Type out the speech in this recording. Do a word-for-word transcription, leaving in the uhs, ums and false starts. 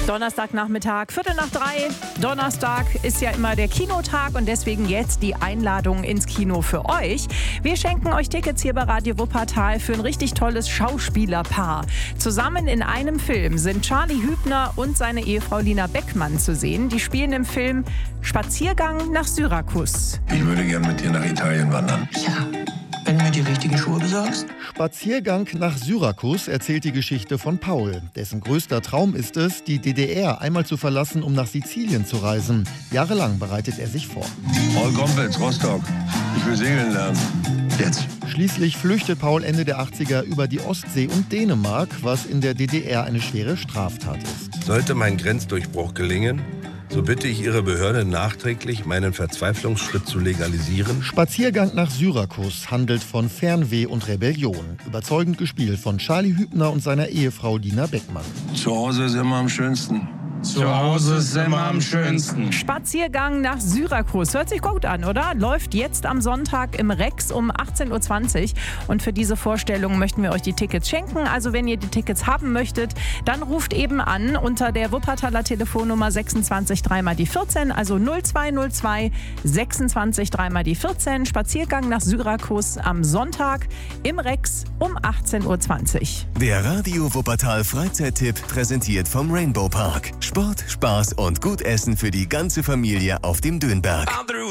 Donnerstagnachmittag, Viertel nach drei. Donnerstag ist ja immer der Kinotag und deswegen jetzt die Einladung ins Kino für euch. Wir schenken euch Tickets hier bei Radio Wuppertal für ein richtig tolles Schauspielerpaar. Zusammen in einem Film sind Charlie Hübner und seine Ehefrau Lina Beckmann zu sehen. Die spielen im Film Spaziergang nach Syrakus. Ich würde gern mit dir nach Italien wandern. Ja, wenn du mir die richtigen Schuhe besorgst. Spaziergang nach Syrakus erzählt die Geschichte von Paul. Dessen größter Traum ist es, die D D R einmal zu verlassen, um nach Sizilien zu reisen. Jahrelang bereitet er sich vor. Paul Gompitz, Rostock. Ich will segeln lernen. Jetzt. Schließlich flüchtet Paul Ende der achtziger über die Ostsee und Dänemark, was in der D D R eine schwere Straftat ist. Sollte mein Grenzdurchbruch gelingen, so bitte ich Ihre Behörde nachträglich, meinen Verzweiflungsschritt zu legalisieren. Spaziergang nach Syrakus handelt von Fernweh und Rebellion. Überzeugend gespielt von Charlie Hübner und seiner Ehefrau Lina Beckmann. Zu Hause ist immer am schönsten. Zu Hause ist immer am schönsten. Spaziergang nach Syrakus. Hört sich gut an, oder? Läuft jetzt am Sonntag im Rex um achtzehn Uhr zwanzig. Und für diese Vorstellung möchten wir euch die Tickets schenken. Also wenn ihr die Tickets haben möchtet, dann ruft eben an unter der Wuppertaler Telefonnummer sechsundzwanzig drei mal die vierzehn, also null zwei null zwei sechsundzwanzig drei mal die vierzehn. Spaziergang nach Syrakus am Sonntag im Rex um achtzehn Uhr zwanzig. Der Radio Wuppertal Freizeittipp präsentiert vom Rainbow Park. Sport, Spaß und gut Essen für die ganze Familie auf dem Dönberg.